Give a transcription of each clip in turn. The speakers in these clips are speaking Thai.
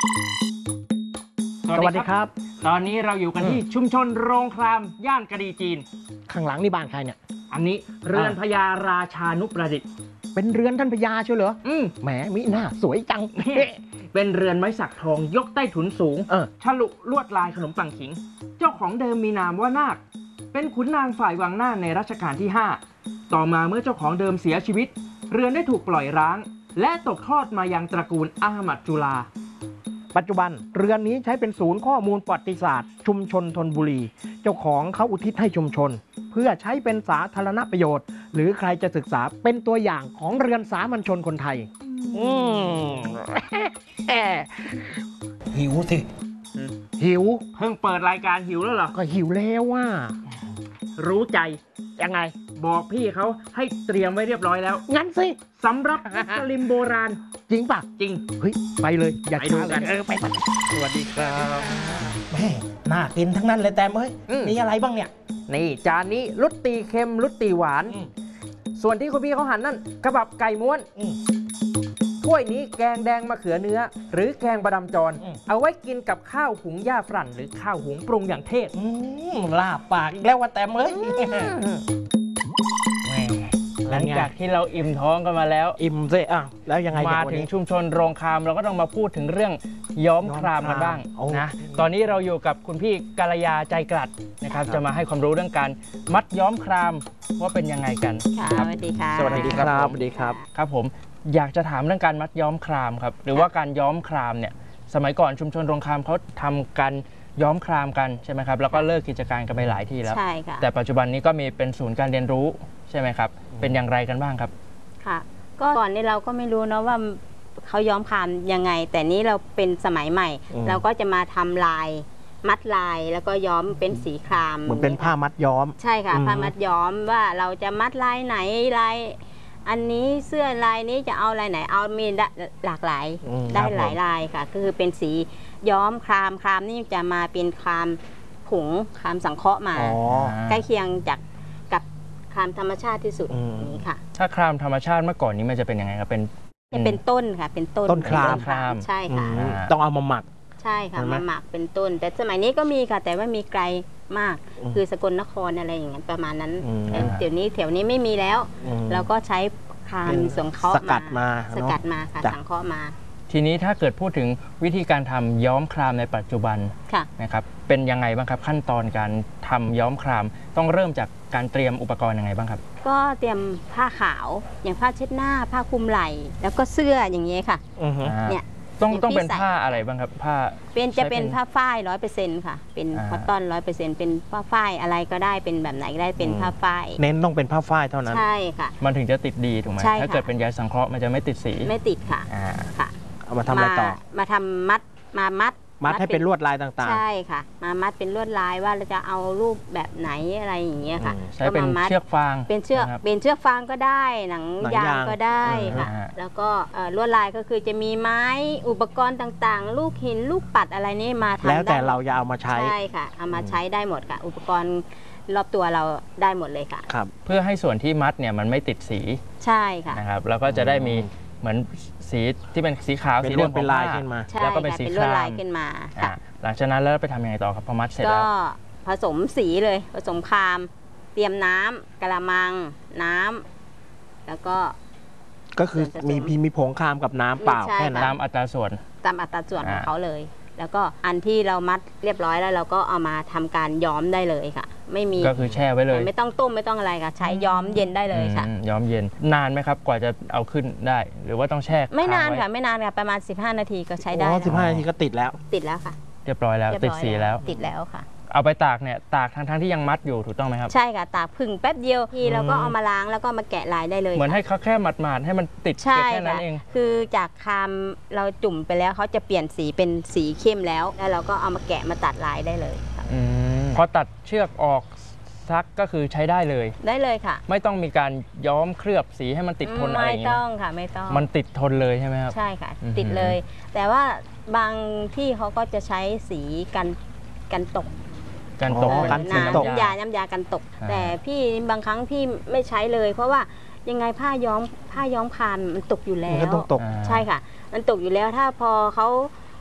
สวัสดีครับตอนนี้เราอยู่กันที่ชุมชนโรงครามย่านกระดีจีนข้างหลังนี่บ้านใครเนี่ยอันนี้เรือนพญาราชานุประดิษฐ์เป็นเรือนท่านพญาเชียวเหรอแหมมิหน้าสวยจังเป็นเรือนไม้สักทองยกใต้ถุนสูงฉลุลวดลายขนมปังขิงเจ้าของเดิมมีนามว่านาคเป็นขุนนางฝ่ายวังหน้าในรัชกาลที่5ต่อมาเมื่อเจ้าของเดิมเสียชีวิตเรือนได้ถูกปล่อยร้างและตกทอดมายังตระกูลอาหมัดจุฬาปัจจุบันเรือนนี้ใช้เป็นศูนย์ข้อมูลประวัติศาสตร์ชุมชนธนบุรีเจ้าของเขาอุทิศให้ชุมชนเพื่อใช้เป็นสาธารณประโยชน์หรือใครจะศึกษาเป็นตัวอย่างของเรือนสามัญชนคนไทยหิวสิหิวเพิ่งเปิดรายการหิวแล้วเหรอก็หิวแล้วว่ารู้ใจยังไงบอกพี่เขาให้เตรียมไว้เรียบร้อยแล้วงั้นสิสำหรับมุสลิมโบราณจริงป่ะจริงเฮ้ยไปเลยอยากดูกันไปสวัสดีครับแม่น่ากินทั้งนั้นเลยแต่เอ้ยมีอะไรบ้างเนี่ยนี่จานนี้รสตีเค็มรสตีหวานส่วนที่คุณพี่เขาหั่นนั่นกระบับไก่ม้วนถ้วยนี้แกงแดงมะเขือเนื้อหรือแกงบะดำจรเอาไว้กินกับข้าวหุงย่าฝรั่นหรือข้าวหุงปรุงอย่างเทศลาบปากแล้วว่าแต่เอ้ยหลังจากที่เราอิ่มท้องกันมาแล้วอิ่มสิแล้วยังไงมาถึงชุมชนโรงครามเราก็ต้องมาพูดถึงเรื่องย้อมครามกันบ้างนะตอนนี้เราอยู่กับคุณพี่กาลยาใจกลัดนะครับจะมาให้ความรู้เรื่องการมัดย้อมครามว่าเป็นยังไงกันสวัสดีค่ะสวัสดีครับสวัสดีครับครับผมอยากจะถามเรื่องการมัดย้อมครามครับหรือว่าการย้อมครามเนี่ยสมัยก่อนชุมชนโรงครามเขาทำการย้อมครามกันใช่ไหมครับแล้วก็เลิกกิจการกันไปหลายที่แล้วใช่ค่ะแต่ปัจจุบันนี้ก็มีเป็นศูนย์การเรียนรู้ใช่ไหมครับเป็นอย่างไรกันบ้างครับค่ะก็ก่อนนี้เราก็ไม่รู้เนาะว่าเขาย้อมครามยังไงแต่นี้เราเป็นสมัยใหม่เราก็จะมาทำลายมัดลายแล้วก็ย้อมเป็นสีครามเหมือนเป็นผ้ามัดย้อมใช่ค่ะผ้ามัดย้อมว่าเราจะมัดลายไหนลายอันนี้เสื้อลายนี้จะเอาลายไหนเอามีหลากหลายได้หลายลายค่ะก็คือเป็นสีย้อมครามนี่จะมาเป็นครามผงครามสังเคราะห์มาใกล้เคียงจากกับครามธรรมชาติที่สุดนี้ค่ะถ้าครามธรรมชาติเมื่อก่อนนี้มันจะเป็นยังไงครับเป็นต้นค่ะเป็นต้นครามใช่ค่ะต้องเอามาหมักใช่ค่ะมาหมักเป็นต้นแต่สมัยนี้ก็มีค่ะแต่ว่ามีไกลมากคือสกลนครอะไรอย่างเงี้ยประมาณนั้นเดี๋ยวนี้แถวนี้ไม่มีแล้วเราก็ใช้ครามสังเคราะห์สกัดมาค่ะสังเคราะห์มาทีนี้ถ้าเกิดพูดถึงวิธีการทำย้อมครามในปัจจุบันนะครับเป็นยังไงบ้างครับขั้นตอนการทำย้อมครามต้องเริ่มจากการเตรียมอุปกรณ์ยังไงบ้างครับก็เตรียมผ้าขาวอย่างผ้าเช็ดหน้าผ้าคลุมไหล่แล้วก็เสื้ออย่างเงี้ยค่ะเนี่ยต้องเป็นผ้าอะไรบ้างครับผ้าจะเป็นผ้าฝ้าย 100% ค่ะเป็นคอตตอน 100% เป็นผ้าฝ้ายอะไรก็ได้เป็นแบบไหนก็ได้เป็นผ้าฝ้ายเน้นต้องเป็นผ้าฝ้ายเท่านั้นใช่ค่ะมันถึงจะติดดีถูกไหมถ้าเกิดเป็นใยสังเคราะห์มันจะไม่ติดสีไม่ติดค่ะค่ะเอามาทำอะไรต่อมาทำมัดให้เป็นลวดลายต่างๆใช่ค่ะมามัดเป็นลวดลายว่าเราจะเอารูปแบบไหนอะไรอย่างเงี้ยค่ะใช้เป็นเชือกฟางเป็นเชือกฟางก็ได้หนังยางก็ได้ค่ะแล้วก็ลวดลายก็คือจะมีไม้อุปกรณ์ต่างๆลูกหินลูกปัดอะไรนี่มาทำได้แล้วแต่เราจะเอามาใช้ใช่ค่ะเอามาใช้ได้หมดค่ะอุปกรณ์รอบตัวเราได้หมดเลยค่ะครับเพื่อให้ส่วนที่มัดเนี่ยมันไม่ติดสีใช่ค่ะนะครับแล้วก็จะได้มีเหมือนสีที่เป็นสีขาวสีเหลืองเป็นลายขึ้นมาแล้วก็เป็นสีครามขึ้นมาหลังจากนั้นแล้วไปทำยังไงต่อครับพอมัดเสร็จแล้วก็ผสมสีเลยผสมครามเตรียมน้ำกะละมังน้ำแล้วก็คือมีผงครามกับน้ำเปล่าแค่นั้นตามอัตราส่วนของเขาเลยแล้วก็อันที่เรามัดเรียบร้อยแล้วเราก็เอามาทำการย้อมได้เลยค่ะไม่มีก็คือแช่ไว้เลยไม่ต้องต้มไม่ต้องอะไรค่ะใช้ย้อมเย็นได้เลยค่ะย้อมเย็นนานไหมครับกว่าจะเอาขึ้นได้หรือว่าต้องแช่ไม่นานค่ะไม่นานค่ะประมาณ15 นาทีก็ใช้ได้ 15 นาทีก็ติดแล้วค่ะเรียบร้อยแล้วติดสีแล้วติดแล้วค่ะเอาไปตากเนี่ยตากทั้งที่ยังมัดอยู่ถูกต้องไหมครับใช่ค่ะตากผึ่งแป๊บเดียวทีเราก็เอามาล้างแล้วก็มาแกะลายได้เลยเหมือนให้เขาแค่หมาดๆให้มันติดแค่นั้นเองคือจากคามเราจุ่มไปแล้วเขาจะเปลี่ยนสีเป็นสีเข้มแล้วเราก็เอามาแกะมาตัดลายได้เลยพอตัดเชือกออกซักก็คือใช้ได้เลยค่ะไม่ต้องมีการย้อมเคลือบสีให้มันติดทนอะไรอย่างนี้ไม่ต้องค่ะไม่ต้องมันติดทนเลยใช่ไหมครับใช่ค่ะติดเลยแต่ว่าบางที่เขาก็จะใช้สีกันตกน้ำยากันตกแต่พี่บางครั้งพี่ไม่ใช้เลยเพราะว่ายังไงผ้าย้อมครามมันตกอยู่แล้วมันต้องตกใช่ค่ะมันตกอยู่แล้วถ้าพอเขา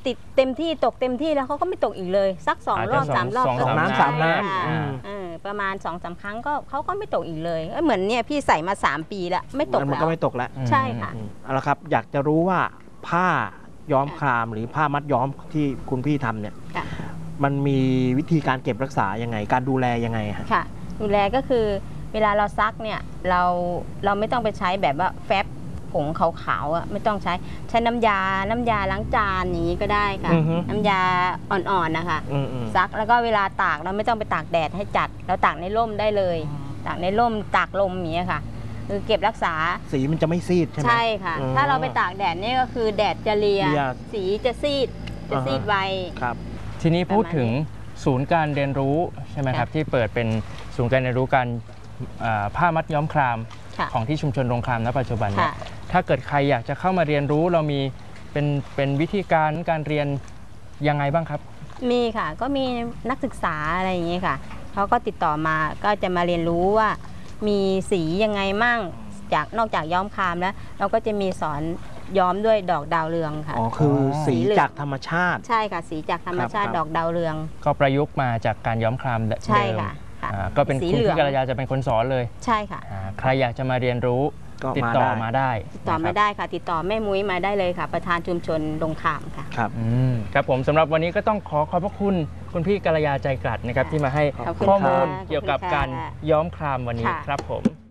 ติดเต็มที่ตกเต็มที่แล้วเขาก็ไม่ตกอีกเลยสัก2 รอบ 3 รอบสองน้ำสามน้ำค่ะอืมประมาณ 2-3 ครั้งก็เขาก็ไม่ตกอีกเลยเหมือนเนี่ยพี่ใส่มา3 ปีแล้วไม่ตกมันแล้วก็ไม่ตกแล้วใช่ค่ะเอาละครับอยากจะรู้ว่าผ้าย้อมครามหรือผ้ามัดย้อมที่คุณพี่ทำเนี่ยค่ะมันมีวิธีการเก็บรักษายังไง การดูแลยังไงฮะค่ะดูแลก็คือเวลาเราซักเนี่ยเราไม่ต้องไปใช้แบบว่าแฟบผงขาวๆอ่ะไม่ต้องใช้น้ำยาล้างจานอย่างนี้ก็ได้ค่ะอือฮึน้ำยาอ่อนๆนะคะอืมซักแล้วก็เวลาตากเราไม่ต้องไปตากแดดให้จัดเราตากในร่มได้เลย ตากในร่มตากลมอย่างนี้ยค่ะคือเก็บรักษาสีมันจะไม่ซีดใช่ไหมใช่ค่ะอ๋อถ้าเราไปตากแดดนี่ก็คือแดดจะเลียเลียสีจะซีดไวครับทีนี้พูดถึงศูนย์การเรียนรู้ใช่ไหมครับที่เปิดเป็นศูนย์การเรียนรู้การผ้ามัดย้อมครามค่ะของที่ชุมชนโรงครามณปัจจุบันเนี่ค่ะยถ้าเกิดใครอยากจะเข้ามาเรียนรู้เรามีเป็นวิธีการเรียนยังไงบ้างครับมีค่ะก็มีนักศึกษาอะไรอย่างนี้ค่ะเขาก็ติดต่อมาก็จะมาเรียนรู้ว่ามีสียังไงมั่งนอกจากย้อมครามแล้ว เราก็จะมีสอนย้อมด้วยดอกดาวเรืองค่ะอ๋อคือสีสีเหลืองจากธรรมชาติใช่ค่ะสีจากธรรมชาติครับดอกดาวเรืองก็ประยุกต์มาจากการย้อมครามเดิมใช่ค่ะค่ะก็เป็นสีคุณเหลืองพี่กัลยาจะเป็นคนสอนเลยใช่ค่ะใครอยากจะมาเรียนรู้ก็ติดมาต่อได้มาได้ติดต่อไม่นะครับได้ค่ะ ติดต่อแม่มุ้ยมาได้เลยค่ะ ประธานชุมชนดงขามค่ะครับครับผมสำหรับวันนี้ก็ต้องขอขอบพระคุณคุณพี่กัลยาใจกลัดนะครับที่มาให้ขอบคุณข้อมูลค่ะเกี่ยวกับขอบคุณค่ะการย้อมครามวันนี้ค่ะครับผม